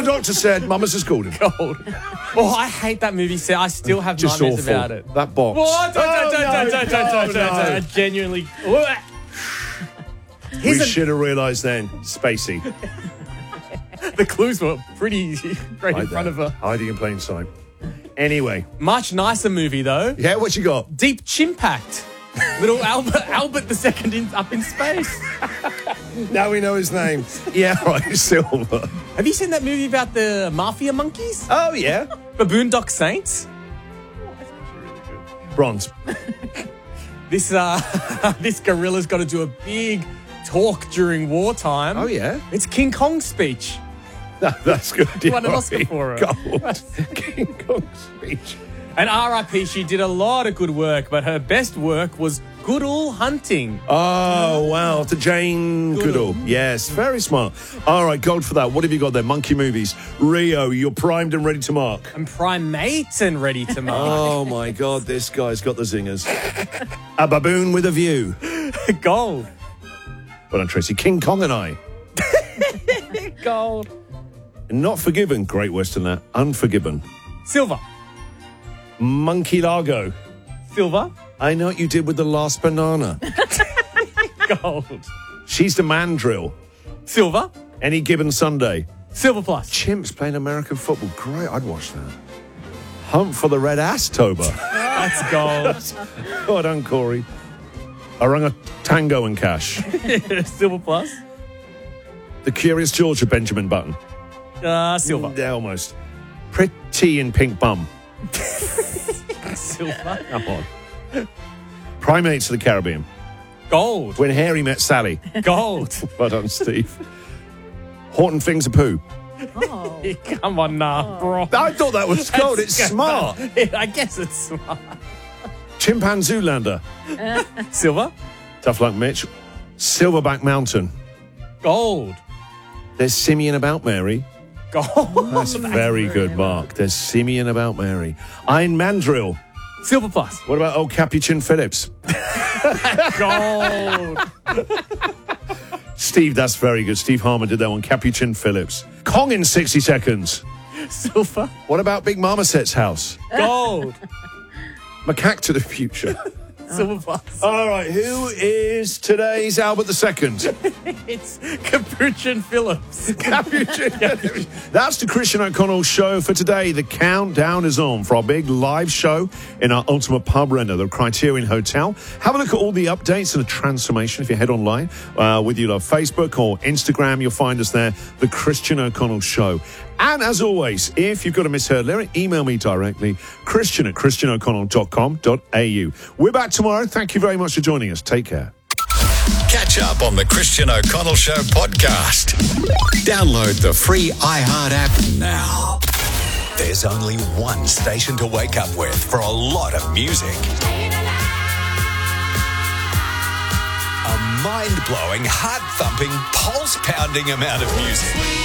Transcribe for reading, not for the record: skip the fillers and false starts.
doctor said, Mama's has called him. Gold. Oh, I hate that movie set. I still have Just nightmares awful. about it. That box. What? Don't. no. I genuinely... We should have realised then. Spacey. The clues were pretty right in front of her. Hiding in plain sight. Anyway. Much nicer movie, though. Yeah, what you got? Deep Chimpact. Little Albert II up in space. Now we know his name. Yeah, right, Silver. Have you seen that movie about the mafia monkeys? Oh, yeah. The Boondock Saints? Bronze. This gorilla's got to do a big talk during wartime. Oh, yeah? It's King Kong's speech. That's good. He won an Oscar for it. Gold. King Kong's speech. And R.I.P. she did a lot of good work, but her best work was Goodall Hunting. Oh, wow. To Jane Goodall. Yes, very smart. All right, gold for that. What have you got there? Monkey movies. Rio, you're primed and ready to mark. I'm primate and ready to mark. Oh, my God, this guy's got the zingers. A baboon with a view. Gold. Well done, Tracy. King Kong and I. Gold. Not Forgiven. Great Western there. Unforgiven. Silver. Monkey Largo. Silver. I Know What You Did with the Last Banana. Gold. She's the Mandrill. Silver. Any Given Sunday. Silver plus. Chimps playing American football. Great, I'd watch that. Hunt for the Red Ass-tober. That's gold. Well done, Corey. Tango and Cash. Silver plus. The Curious George of Benjamin Button. Silver. Yeah, almost. Pretty in Pink Bum. Silver. Come on. Primates of the Caribbean. Gold. When Harry Met Sally. Gold. Well done, Steve. Horton Things a Poo. Oh. Come on now, bro. I thought that was gold. It's smart. I guess it's smart. Chimpanzoolander. Silver. Tough luck, Mitch. Silverback Mountain. Gold. There's Simeon About Mary. Gold. That's very good, Mark. There's Simeon About Mary. Iron Mandrill. Silver plus. What about old Capuchin Phillips? Gold. Steve, that's very good. Steve Harmon did that one. Capuchin Phillips. Kong in 60 seconds. Silver. What about Big Marmoset's house? Gold. Macaque to the Future. Silver plus. All right, who is today's Albert II? It's Capuchin Phillips. Capuchin. That's the Christian O'Connell Show for today. The countdown is on for our big live show in our Ultimate Pub Render, the Criterion Hotel. Have a look at all the updates and the transformation if you head online with you love Facebook or Instagram. You'll find us there, the Christian O'Connell Show. And as always, if you've got a misheard lyric, email me directly, christian@christianoconnell.com.au. We're back tomorrow. Thank you very much for joining us. Take care. Catch up on the Christian O'Connell Show podcast. Download the free iHeart app now. There's only one station to wake up with for a lot of music. A mind-blowing, heart-thumping, pulse-pounding amount of music.